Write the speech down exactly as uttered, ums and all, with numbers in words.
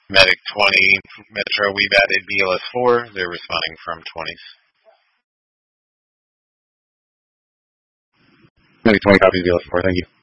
Medic twenty, Metro, we've added B L S four. They're responding from twenties. Medic twenty, copy B L S four, thank you.